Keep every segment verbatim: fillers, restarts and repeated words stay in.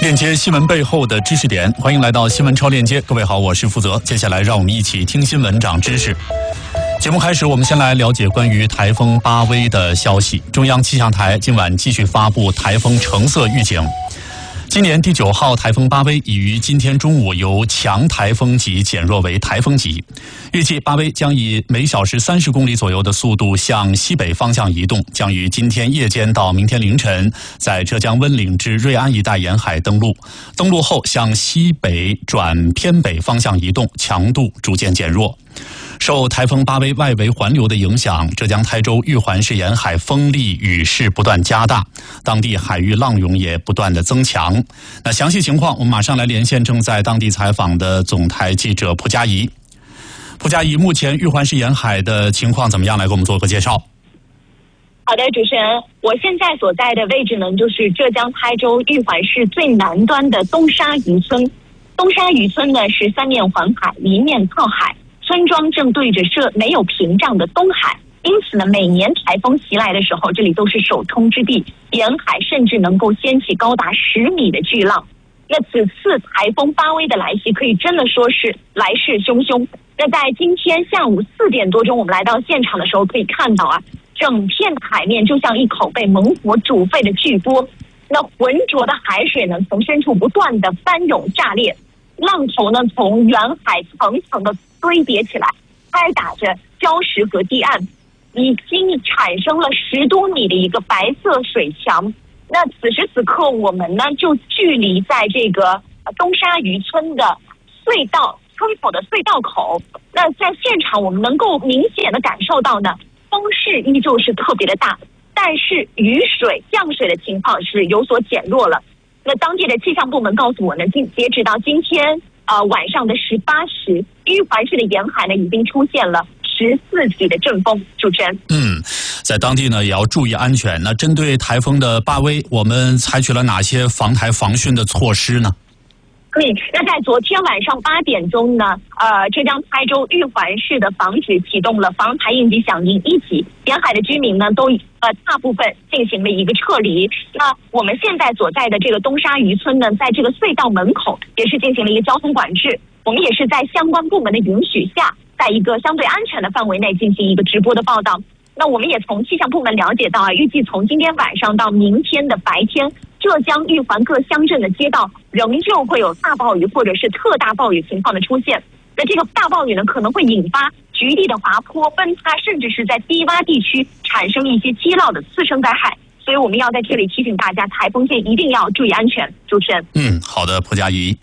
链接新闻背后的知识点，欢迎来到新闻超链接。各位好，我是负责。接下来让我们一起听新闻长知识。节目开始，我们先来了解关于台风巴威的消息。中央气象台今晚继续发布台风橙色预警。今年第九号台风巴威已于今天中午由强台风级减弱为台风级，预计巴威将以每小时三十公里左右的速度向西北方向移动，将于今天夜间到明天凌晨在浙江温岭至瑞安一带沿海登陆，登陆后向西北转偏北方向移动，强度逐渐减弱。受台风巴威外围环流的影响，浙江台州玉环市沿海风力雨势不断加大，当地海域浪涌也不断的增强。那详细情况，我们马上来连线正在当地采访的总台记者蒲佳怡。蒲佳怡，目前玉环市沿海的情况怎么样？来给我们做个介绍。 好的，主持人，我现在所在的位置呢，就是浙江台州玉环市最南端的东沙渔村。东沙渔村呢是三面环海，一面靠海。村庄正对着设没有屏障的东海，因此呢，每年台风袭来的时候，这里都是首冲之地，沿海甚至能够掀起高达十米的巨浪。那此次台风巴威的来袭，可以真的说是来势汹汹。那在今天下午四点多钟，我们来到现场的时候，可以看到啊，整片海面就像一口被猛火煮沸的巨波，那浑浊的海水呢，从深处不断的翻涌炸裂。浪头呢，从远海层层的堆叠起来，拍打着礁石和堤岸，已经产生了十多米的一个白色水墙。那此时此刻，我们呢就距离在这个东沙渔村的隧道村口的隧道口。那在现场，我们能够明显的感受到呢，风势依旧是特别的大，但是雨水降水的情况是有所减弱了。那当地的气象部门告诉我呢，今截止到今天呃晚上的十八时，玉环市的沿海呢已经出现了十四级的阵风。主持人， 嗯，在当地呢也要注意安全。那针对台风的巴威，我们采取了哪些防台防汛的措施呢？ 嗯，那在昨天晚上八点钟呢，呃，浙江台州玉环市的防指启动了防台应急响应一级，沿海的居民呢都呃大部分进行了一个撤离。那我们现在所在的这个东沙渔村呢，在这个隧道门口也是进行了一个交通管制，我们也是在相关部门的允许下，在一个相对安全的范围内进行一个直播的报道。那我们也从气象部门了解到啊，预计从今天晚上到明天的白天，浙江玉环各乡镇的街道仍旧会有大暴雨或者是特大暴雨情况的出现。那这个大暴雨呢，可能会引发局地的滑坡、崩塌，甚至是在低洼地区产生一些街道的次生灾害。所以我们要在这里提醒大家，台风天一定要注意安全。主持人， 嗯，好的，蒲佳怡。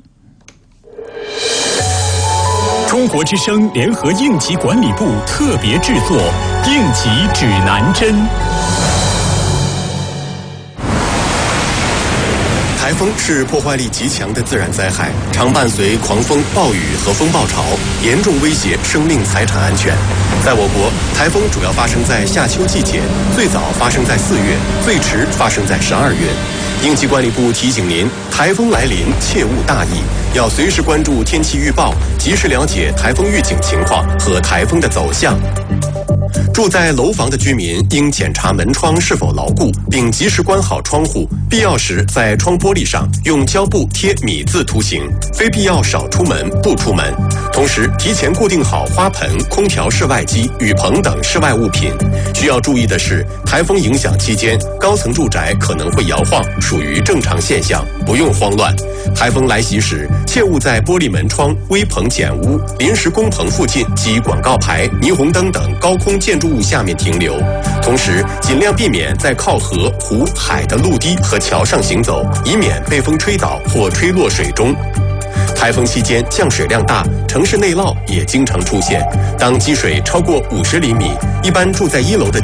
中国之声联合应急管理部特别制作《应急指南针》。 台风是破坏力极强的自然灾害，常伴随狂风、暴雨和风暴潮，严重威胁生命财产安全。在我国，台风主要发生在夏秋季节，最早发生在四月，最迟发生在十二月。应急管理部提醒您，台风来临切勿大意，要随时关注天气预报，及时了解台风预警情况和台风的走向。住在楼房的居民应检查门窗是否牢固，并及时关好窗户，必要时在窗玻璃上用胶布贴米字图形，非必要少出门不出门。同时提前固定好花盆、空调室外机、雨棚等室外物品。需要注意的是，台风影响期间，高层住宅可能会摇晃，属于正常现象，不用慌乱。台风来袭时，切勿在玻璃门窗、危棚简屋、临时工棚附近及广告牌、霓虹灯等高空建筑物下面停留。同时，尽量避免在靠河、湖、海的陆堤和桥上行走，以免被风吹倒或吹落水中。台风期间降水量大，城市内涝也经常出现。当积水超过五十厘米，一般住在一楼的